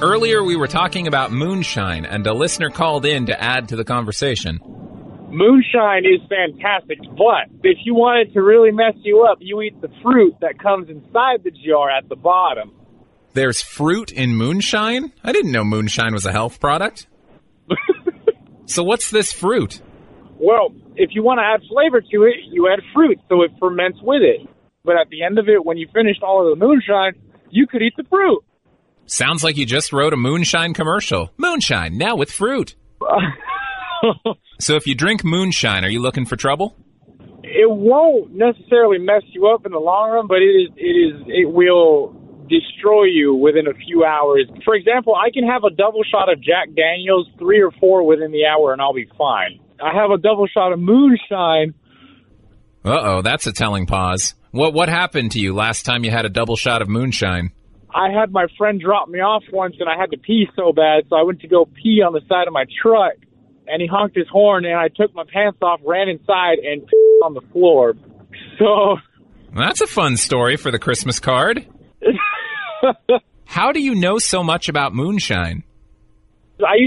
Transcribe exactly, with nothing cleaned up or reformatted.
Earlier we were talking about moonshine, and a listener called in to add to the conversation. Moonshine is fantastic, but if you want it to really mess you up, you eat the fruit that comes inside the jar at the bottom. There's fruit in moonshine? I didn't know moonshine was a health product. So what's this fruit? Well, if you want to add flavor to it, you add fruit, so it ferments with it. But at the end of it, when you finished all of the moonshine, you could eat the fruit. Sounds like you just wrote a moonshine commercial. Moonshine, now with fruit. So if you drink moonshine, are you looking for trouble? It won't necessarily mess you up in the long run, but it is it is it will destroy you within a few hours. For example, I can have a double shot of Jack Daniels, three or four within the hour, and I'll be fine. I have a double shot of moonshine. Uh-oh, that's a telling pause. What what happened to you last time you had a double shot of moonshine? I had my friend drop me off once, and I had to pee so bad, so I went to go pee on the side of my truck. And he honked his horn, and I took my pants off, ran inside, and pissed on the floor. So that's a fun story for the Christmas card. How do you know so much about moonshine? I